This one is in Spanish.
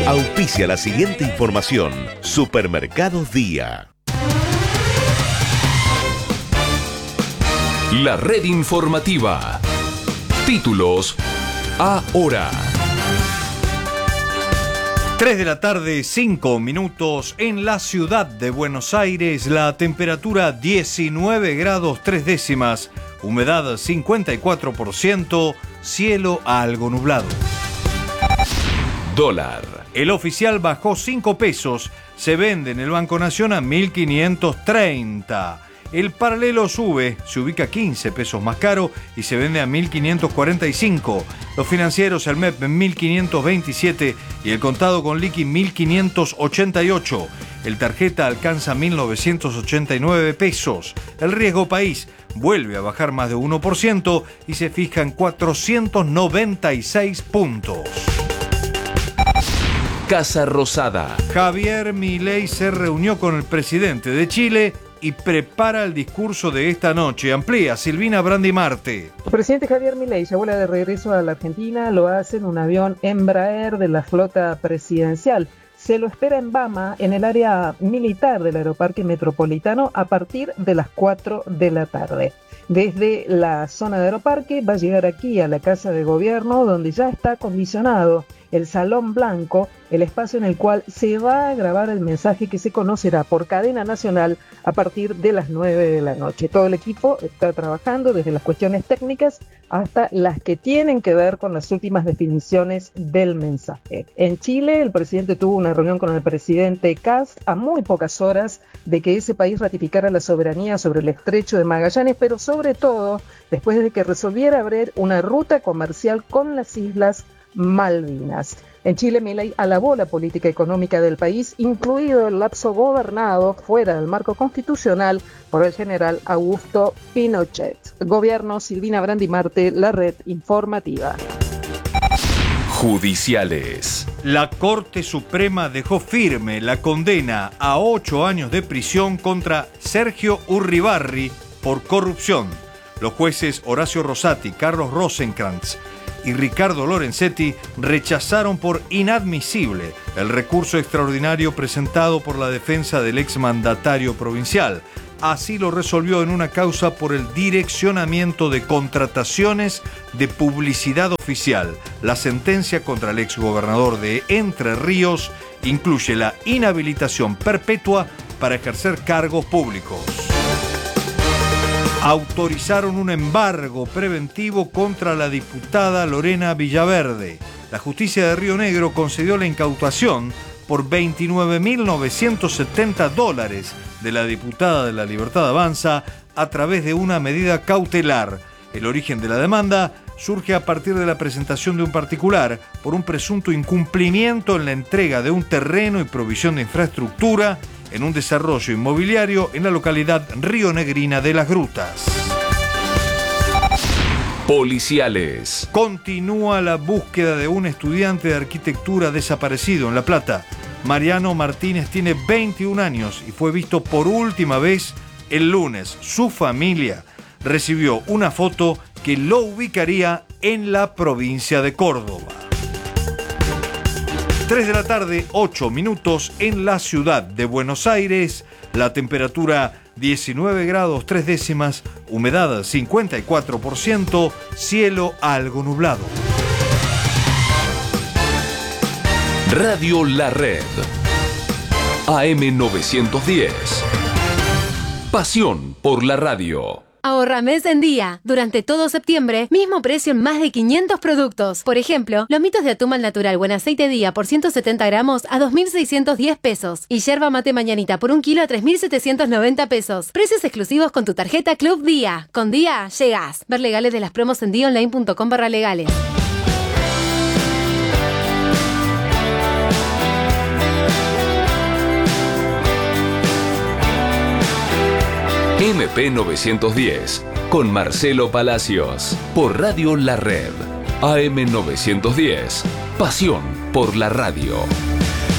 Auspicia la siguiente información. Supermercados Día. La red informativa. Títulos ahora. 3 de la tarde, 5 minutos en la ciudad de Buenos Aires. La temperatura 19 grados 3 décimas. Humedad 54%. Cielo algo nublado. Dólar. El oficial bajó 5 pesos. Se vende en el Banco Nación a 1.530. El paralelo sube, se ubica 15 pesos más caro y se vende a 1.545. Los financieros, el MEP en 1.527 y el contado con liqui 1.588. El tarjeta alcanza 1.989 pesos. El riesgo país vuelve a bajar más de 1% y se fija en 496 puntos. Casa Rosada. Javier Milei se reunió con el presidente de Chile y prepara el discurso de esta noche. Amplía Silvina Brandimarte. El presidente Javier Milei ya vuela de regreso a la Argentina, lo hace en un avión Embraer de la flota presidencial. Se lo espera en Bama, en el área militar del Aeroparque Metropolitano, a partir de las 4 de la tarde. Desde la zona de Aeroparque va a llegar aquí a la Casa de Gobierno, donde ya está acondicionado el Salón Blanco, el espacio en el cual se va a grabar el mensaje que se conocerá por cadena nacional a partir de las 9 de la noche. Todo el equipo está trabajando desde las cuestiones técnicas hasta las que tienen que ver con las últimas definiciones del mensaje. En Chile, el presidente tuvo una reunión con el presidente Kast a muy pocas horas de que ese país ratificara la soberanía sobre el estrecho de Magallanes, pero sobre todo después de que resolviera abrir una ruta comercial con las islas Malvinas. En Chile, Milei alabó la política económica del país, incluido el lapso gobernado fuera del marco constitucional por el general Augusto Pinochet. Gobierno, Silvina Brandimarte, la red informativa. Judiciales. La Corte Suprema dejó firme la condena a 8 años de prisión contra Sergio Urribarri por corrupción. Los jueces Horacio Rosati, Carlos Rosenkrantz y Ricardo Lorenzetti rechazaron por inadmisible el recurso extraordinario presentado por la defensa del exmandatario provincial. Así lo resolvió en una causa por el direccionamiento de contrataciones de publicidad oficial. La sentencia contra el exgobernador de Entre Ríos incluye la inhabilitación perpetua para ejercer cargos públicos. Autorizaron un embargo preventivo contra la diputada Lorena Villaverde. La justicia de Río Negro concedió la incautación por $29.970 de la diputada de La Libertad Avanza a través de una medida cautelar. El origen de la demanda surge a partir de la presentación de un particular por un presunto incumplimiento en la entrega de un terreno y provisión de infraestructura en un desarrollo inmobiliario en la localidad rionegrina de Las Grutas. Policiales. Continúa la búsqueda de un estudiante de arquitectura desaparecido en La Plata. Mariano Martínez tiene 21 años y fue visto por última vez el lunes. Su familia recibió una foto que lo ubicaría en la provincia de Córdoba. 3 de la tarde, 8 minutos en la ciudad de Buenos Aires. La temperatura 19 grados 3 décimas, humedad 54%, cielo algo nublado. Radio La Red. AM 910. Pasión por la radio. Ahorra mes en día. Durante todo septiembre, mismo precio en más de 500 productos. Por ejemplo, lomitos de atún al natural buen aceite día por 170 gramos a 2.610 pesos. Y yerba mate mañanita por 1 kilo a 3.790 pesos. Precios exclusivos con tu tarjeta Club Día. Con Día, llegás. Ver legales de las promos en dionline.com/legales. MP 910 con Marcelo Palacios por Radio La Red. AM 910. Pasión por la radio.